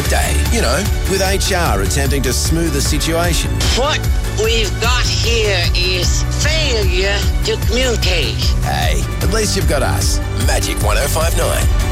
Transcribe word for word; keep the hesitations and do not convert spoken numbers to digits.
day. You know, with H R attempting to smooth the situation. What we've got here is failure to communicate. Hey, at least you've got us. Magic one oh five nine.